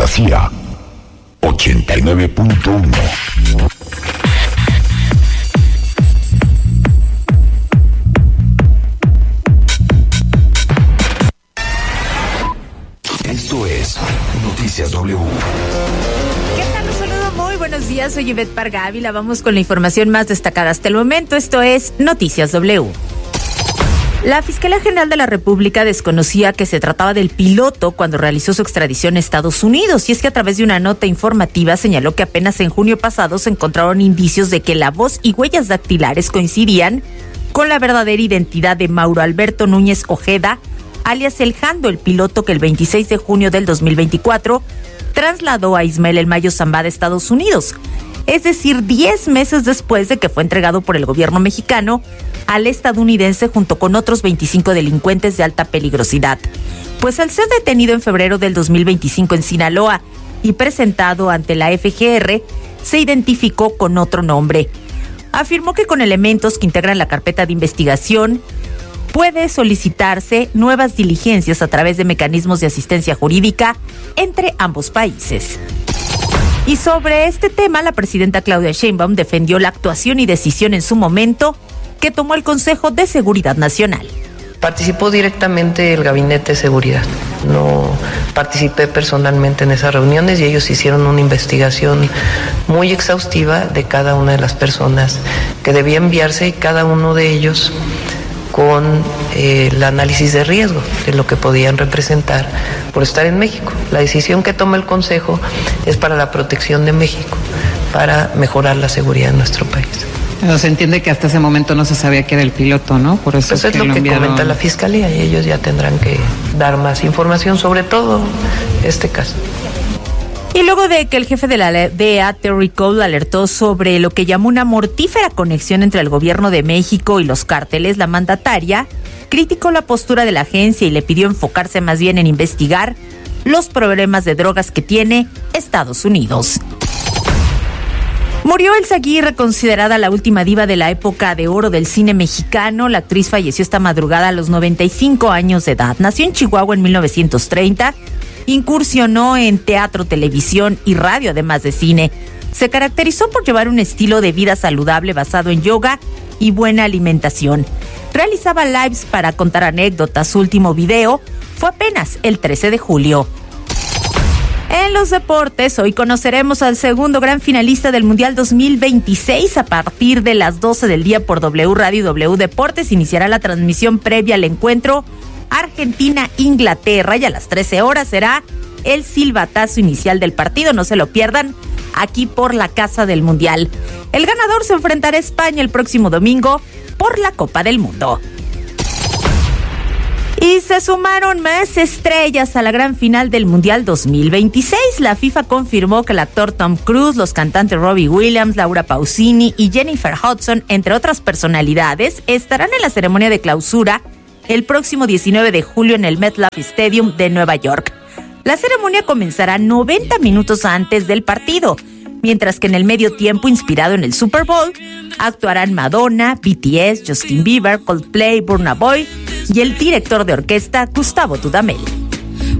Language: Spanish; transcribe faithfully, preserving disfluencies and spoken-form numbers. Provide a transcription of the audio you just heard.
Fantasía ochenta y nueve punto uno. Esto es Noticias W. ¿Qué tal? Un saludo, muy buenos días. Soy Ivette Pargávila. Vamos con la información más destacada hasta el momento. Esto es Noticias W. La Fiscalía General de la República desconocía que se trataba del piloto cuando realizó su extradición a Estados Unidos, y es que a través de una nota informativa señaló que apenas en junio pasado se encontraron indicios de que la voz y huellas dactilares coincidían con la verdadera identidad de Mauro Alberto Núñez Ojeda, alias El Jando, el piloto que el veintiséis de junio del dos mil veinticuatro trasladó a Ismael El Mayo Zambada a Estados Unidos, es decir, diez meses después de que fue entregado por el gobierno mexicano al estadounidense junto con otros veinticinco delincuentes de alta peligrosidad. Pues al ser detenido en febrero del dos mil veinticinco en Sinaloa y presentado ante la F G R, se identificó con otro nombre. Afirmó que con elementos que integran la carpeta de investigación puede solicitarse nuevas diligencias a través de mecanismos de asistencia jurídica entre ambos países. Y sobre este tema, la presidenta Claudia Sheinbaum defendió la actuación y decisión en su momento que tomó el Consejo de Seguridad Nacional. Participó directamente el Gabinete de Seguridad. No participé personalmente en esas reuniones y ellos hicieron una investigación muy exhaustiva de cada una de las personas que debía enviarse, y cada uno de ellos con eh, el análisis de riesgo de lo que podían representar por estar en México. La decisión que toma el Consejo es para la protección de México, para mejorar la seguridad de nuestro país. Pero se entiende que hasta ese momento no se sabía que era el piloto, ¿no? Por eso pues es, es que lo, lo que enviaron... comenta la Fiscalía, y ellos ya tendrán que dar más información sobre todo este caso. Y luego de que el jefe de la D E A, Terry Cole, alertó sobre lo que llamó una mortífera conexión entre el gobierno de México y los cárteles, la mandataria criticó la postura de la agencia y le pidió enfocarse más bien en investigar los problemas de drogas que tiene Estados Unidos. Murió Elsa Aguirre, considerada la última diva de la época de oro del cine mexicano. La actriz falleció esta madrugada a los noventa y cinco años de edad. Nació en Chihuahua en mil novecientos treinta. Incursionó en teatro, televisión y radio, además de cine. Se caracterizó por llevar un estilo de vida saludable basado en yoga y buena alimentación. Realizaba lives para contar anécdotas. Su último video fue apenas el trece de julio. En los deportes, hoy conoceremos al segundo gran finalista del Mundial dos mil veintiséis. A partir de las doce del día por W Radio y W Deportes iniciará la transmisión previa al encuentro Argentina-Inglaterra, y a las trece horas será el silbatazo inicial del partido. No se lo pierdan, aquí por la Casa del Mundial. El ganador se enfrentará a España el próximo domingo por la Copa del Mundo. Y se sumaron más estrellas a la gran final del Mundial dos mil veintiséis. La FIFA confirmó que el actor Tom Cruise, los cantantes Robbie Williams, Laura Pausini y Jennifer Hudson, entre otras personalidades, estarán en la ceremonia de clausura el próximo diecinueve de julio en el MetLife Stadium de Nueva York. La ceremonia comenzará noventa minutos antes del partido, mientras que en el medio tiempo, inspirado en el Super Bowl, actuarán Madonna, B T S, Justin Bieber, Coldplay, Burna Boy y el director de orquesta Gustavo Dudamel.